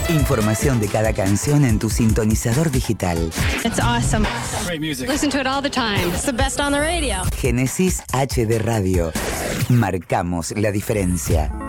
Información de cada canción en tu sintonizador digital. It's awesome. Great music. Listen to it all the time. It's the best on the radio. Génesis HD Radio. Marcamos la diferencia.